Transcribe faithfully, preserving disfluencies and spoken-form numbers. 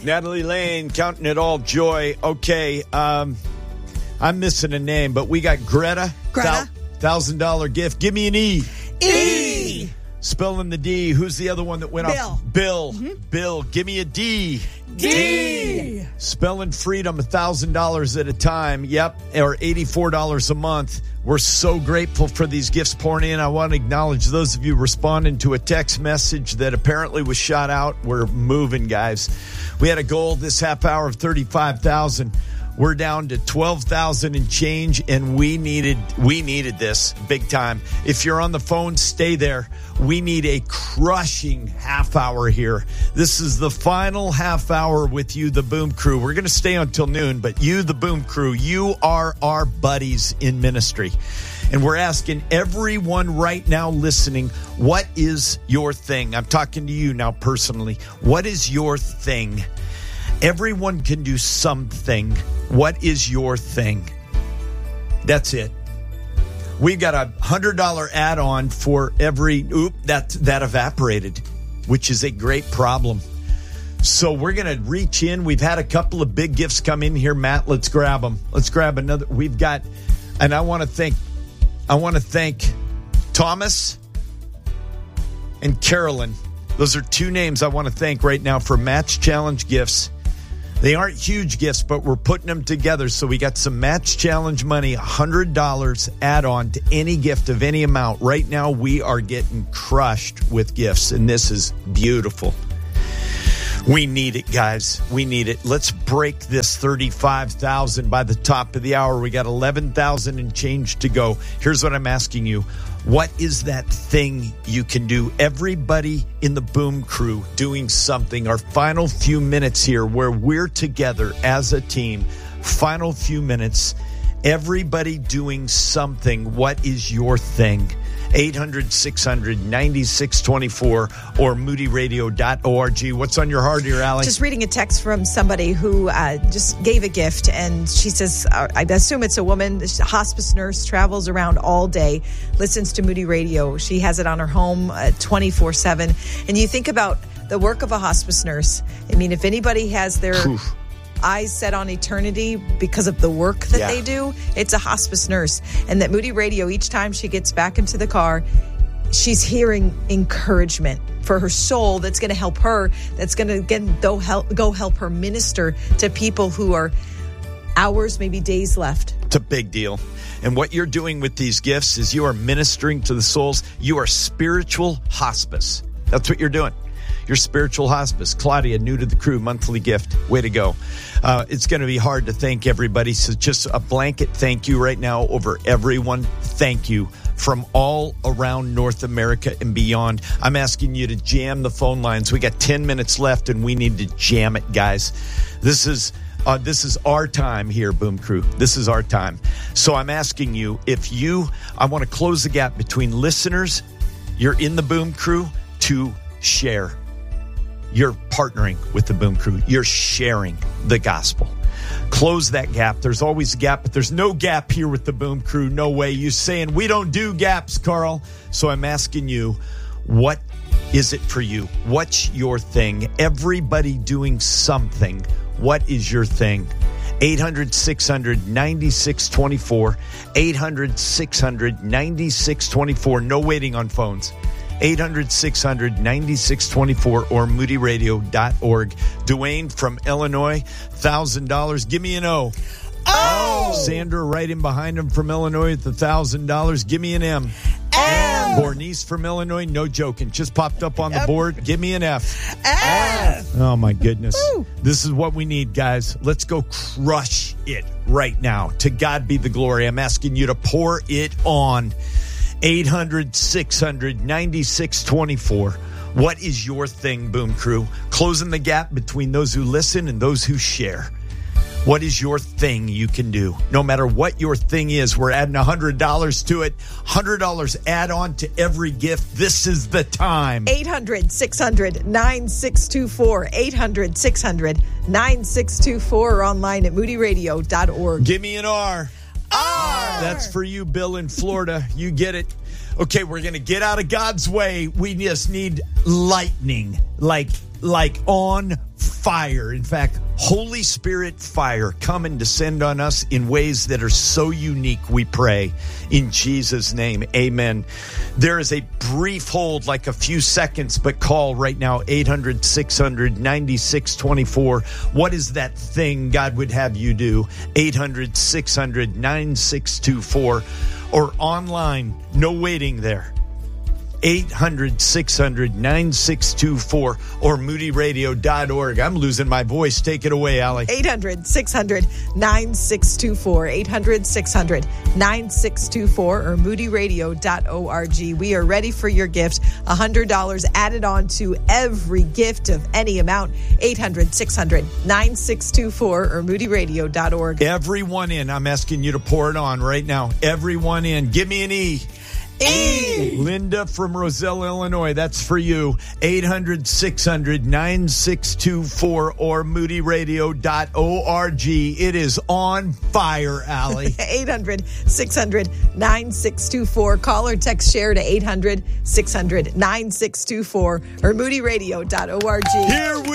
Natalie Lane, counting it all joy. Okay, um, I'm missing a name, but we got Greta. Greta. one thousand dollars gift. Give me an E. E. Spelling the D. Who's the other one that went Bill. off? Bill. Mm-hmm. Bill, give me a D. D. Spelling freedom, one thousand dollars at a time. Yep, or eighty-four dollars a month. We're so grateful for these gifts pouring in. I want to acknowledge those of you responding to a text message that apparently was shot out. We're moving, guys. We had a goal this half hour of thirty-five thousand. We're down to twelve thousand and change, and we needed we needed this big time. If you're on the phone, stay there. We need a crushing half hour here. This is the final half hour with you, the Boom Crew. We're going to stay until noon, but you, the Boom Crew, you are our buddies in ministry. And we're asking everyone right now listening, what is your thing? I'm talking to you now personally. What is your thing? Everyone can do something. What is your thing? That's it. We've got a one hundred dollars add-on for every... Oop, that, that evaporated, which is a great problem. So we're going to reach in. We've had a couple of big gifts come in here. Matt, let's grab them. Let's grab another. We've got... And I want to thank... I want to thank Thomas and Carolyn. Those are two names I want to thank right now for Match Challenge gifts. They aren't huge gifts, but we're putting them together. So we got some Match Challenge money, one hundred dollars add-on to any gift of any amount. Right now, we are getting crushed with gifts, and this is beautiful. We need it, guys. We need it. Let's break this thirty-five thousand by the top of the hour. We got eleven thousand and change to go. Here's what I'm asking you. What is that thing you can do? Everybody in the Boom Crew doing something. Our final few minutes here where we're together as a team. Final few minutes. Everybody doing something. What is your thing? eight hundred, six hundred, nine-six two four or moody radio dot org. What's on your heart here, Allie? Just reading a text from somebody who uh, just gave a gift, and she says, uh, I assume it's a woman, she's a hospice nurse, travels around all day, listens to Moody Radio. She has it on her home uh, twenty-four seven. And you think about the work of a hospice nurse. I mean, if anybody has their... Oof. eyes set on eternity because of the work that yeah. they do, it's a hospice nurse. And that Moody Radio, each time she gets back into the car, she's hearing encouragement for her soul that's going to help her, that's going to again go help, go help her minister to people who are hours, maybe days left. It's a big deal. And what you're doing with these gifts is you are ministering to the souls. You are spiritual hospice. That's what you're doing. Your spiritual hospice. Claudia, new to the crew, monthly gift. Way to go. Uh, it's going to be hard to thank everybody. So just a blanket thank you right now over everyone. Thank you from all around North America and beyond. I'm asking you to jam the phone lines. We got ten minutes left and we need to jam it, guys. This is uh, this is our time here, Boom Crew. This is our time. So I'm asking you, if you, I want to close the gap between listeners, you're in the Boom Crew, to share. You're partnering with the Boom Crew. You're sharing the gospel. Close that gap. There's always a gap, but there's no gap here with the Boom Crew. No way. You saying we don't do gaps, Carl. So I'm asking you, what is it for you? What's your thing? Everybody doing something. What is your thing? eight hundred, six hundred, nine-six two four. eight hundred, six hundred, nine-six two four. No waiting on phones. eight hundred, six hundred, nine-six two four or moody radio dot org. Dwayne from Illinois, one thousand dollars. Give me an O. Oh! Sandra right in behind him from Illinois with one thousand dollars. Give me an M. M. Bernice from Illinois, no joking. Just popped up on the F. board. Give me an F. F. Oh, my goodness. Woo. This is what we need, guys. Let's go crush it right now. To God be the glory. I'm asking you to pour it on. eight hundred, six hundred, nine-six two four. What is your thing, Boom Crew? Closing the gap between those who listen and those who share. What is your thing you can do? No matter what your thing is, we're adding one hundred dollars to it. one hundred dollars add on to every gift. This is the time. eight hundred, six hundred, nine-six two four. eight hundred, six hundred, nine-six two four or online at moody radio dot org. Give me an R. R. That's for you, Bill, in Florida. You get it. Okay, we're going to get out of God's way. We just need lightning, like, like on fire. In fact, Holy Spirit fire come and descend on us in ways that are so unique, we pray. In Jesus' name, amen. There is a brief hold, like a few seconds, but call right now, eight hundred, six hundred, ninety-six twenty-four. What is that thing God would have you do? eight hundred, six hundred, ninety-six twenty-four. Or online, no waiting there. eight hundred, six hundred, ninety-six twenty-four or moody radio dot org. I'm losing my voice. Take it away, Allie. eight hundred, six hundred, ninety-six twenty-four. eight hundred, six hundred, ninety-six twenty-four or moody radio dot org. We are ready for your gift. one hundred dollars added on to every gift of any amount. eight hundred, six hundred, ninety-six twenty-four or moody radio dot org. Everyone in. I'm asking you to pour it on right now. Everyone in. Give me an E. E. Linda from Roselle, Illinois. That's for you. eight hundred, six hundred, ninety-six twenty-four or moody radio dot org. It is on fire, Allie. eight hundred, six hundred, ninety-six twenty-four. Call or text share to eight hundred, six hundred, ninety-six twenty-four or moody radio dot org. Here we